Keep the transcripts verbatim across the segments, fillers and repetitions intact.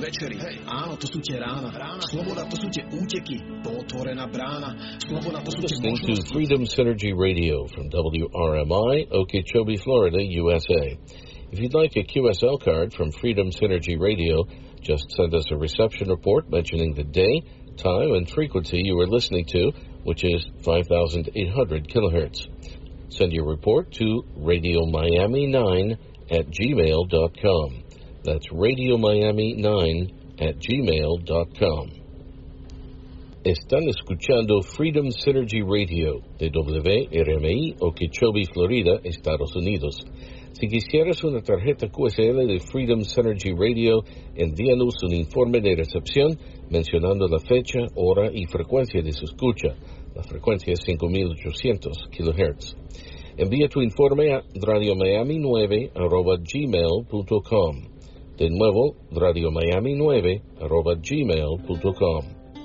večery. Áno, to sú tie rána. Sloboda, to sú tie úteky. Otvorená brána. Sloboda, to sú tie možnosti. Listening to Freedom Synergy Radio from W R M I, Okeechobee, Florida, U S A. If you'd like a Q S L card from Freedom Synergy Radio, just send us a reception report mentioning the day, time, and frequency you are listening to, which is five thousand eight hundred kilohertz. Send your report to radio miami nine at gmail dot com. That's radio miami nine at gmail dot com. Están escuchando Freedom Synergy Radio de W R M I, Okeechobee, Florida, Estados Unidos. Si quisieras una tarjeta Q S L de Freedom Synergy Radio, envíanos un informe de recepción mencionando la fecha, hora y frecuencia de su escucha. La frecuencia es cinco mil ochocientos kilohertz. Envía tu informe a radio miami nueve arroba gmail punto com. De nuevo, radio miami nueve arroba gmail punto com.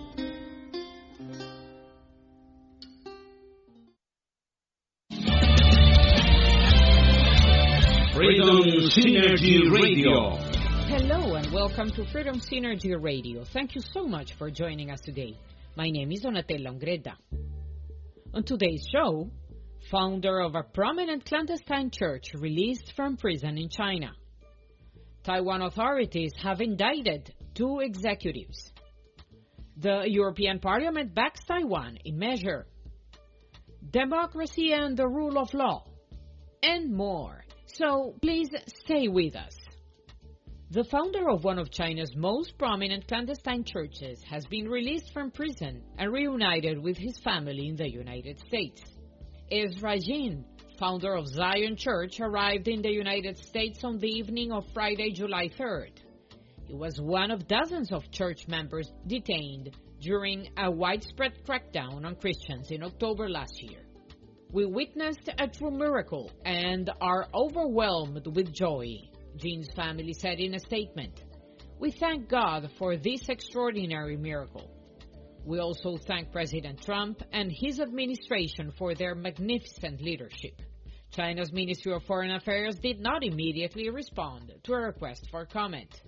Freedom Synergy Radio. Hello and welcome to Freedom Synergy Radio. Thank you so much for joining us today. My name is Donatella Ungretta. On today's show, founder of a prominent clandestine church released from prison in China. Taiwan authorities have indicted two executives. The European Parliament backs Taiwan in measure. Democracy and the rule of law. And more. So please stay with us. The founder of one of China's most prominent clandestine churches has been released from prison and reunited with his family in the United States. Ezra Jin, founder of Zion Church, arrived in the United States on the evening of Friday, July third. He was one of dozens of church members detained during a widespread crackdown on Christians in October last year. We witnessed a true miracle and are overwhelmed with joy, Jin's family said in a statement. We thank God for this extraordinary miracle. We also thank President Trump and his administration for their magnificent leadership. China's Ministry of Foreign Affairs did not immediately respond to a request for comment.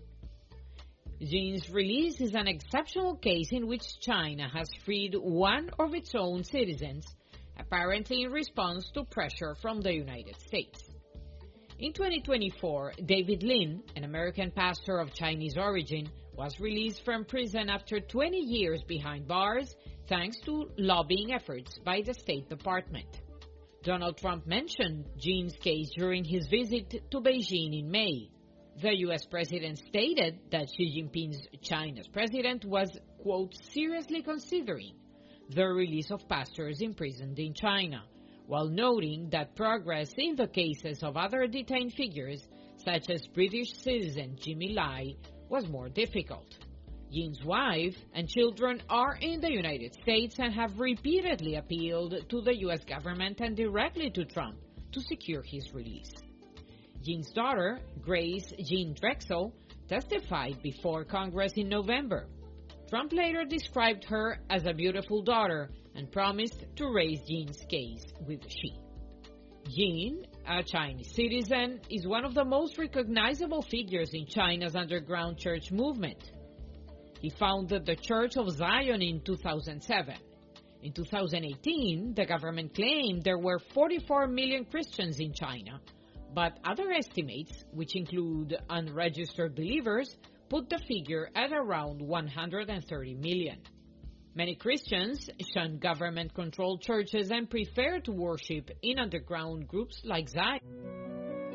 Jin's release is an exceptional case in which China has freed one of its own citizens, apparently in response to pressure from the United States. In twenty twenty-four, David Lin, an American pastor of Chinese origin, was released from prison after twenty years behind bars thanks to lobbying efforts by the State Department. Donald Trump mentioned Jin's case during his visit to Beijing in May. The U S president stated that Xi Jinping's China's president was, quote, seriously considering the release of pastors imprisoned in China, while noting that progress in the cases of other detained figures, such as British citizen Jimmy Lai, was more difficult. Jin's wife and children are in the United States and have repeatedly appealed to the U S government and directly to Trump to secure his release. Jin's daughter, Grace Jean Drexel, testified before Congress in November. Trump later described her as a beautiful daughter and promised to raise Jin's case with Xi. Jin, a Chinese citizen, is one of the most recognizable figures in China's underground church movement. He founded the Church of Zion in two thousand seven. In two thousand eighteen, the government claimed there were forty-four million Christians in China, but other estimates, which include unregistered believers, put the figure at around one hundred thirty million. Many Christians shun government-controlled churches and prefer to worship in underground groups like Zion.